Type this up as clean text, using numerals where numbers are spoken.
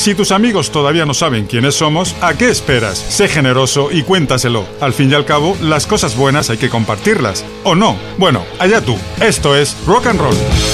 Si tus amigos todavía no saben quiénes somos, ¿a qué esperas? Sé generoso y cuéntaselo. Al fin y al cabo, las cosas buenas hay que compartirlas. ¿O no? Bueno, allá tú. Esto es Rock and Roll.